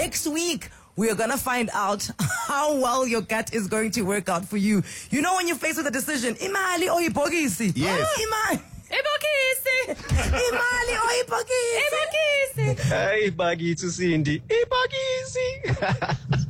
next week, we are going to find out how well your gut is going to work out for you. You know, when you're faced with a decision, imali or ibhokisi? Yes. Imali. Imali or ibhokisi? Hey, Baggy to Cindy. Hey, Baggy.